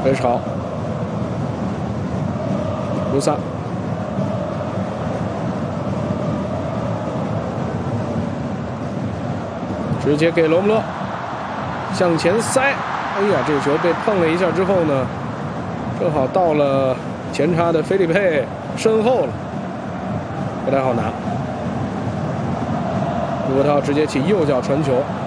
回潮，卢萨。 直接给罗姆勒向前塞，哎呀，这个球被碰了一下之后呢，正好到了前插的菲利佩身后了，不太好拿。卢伯特直接起右脚传球，